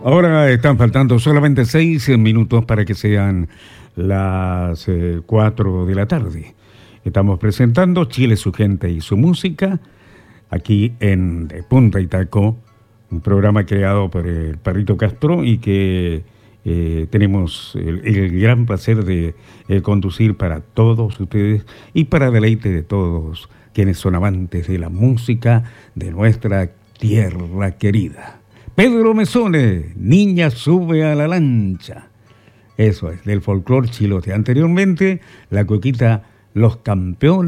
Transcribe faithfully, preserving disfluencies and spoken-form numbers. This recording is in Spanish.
Ahora están faltando solamente seis minutos para que sean las eh, cuatro de la tarde. Estamos presentando Chile, su gente y su música aquí en De Punta y Taco, un programa creado por el Perrito Castro y que eh, tenemos el, el gran placer de eh, conducir para todos ustedes y para deleite de todos quienes son amantes de la música de nuestra tierra querida. Pedro Mesones, Niña sube a la lancha. Eso es, del folclore chilote. Anteriormente, la cuequita Los Campeones.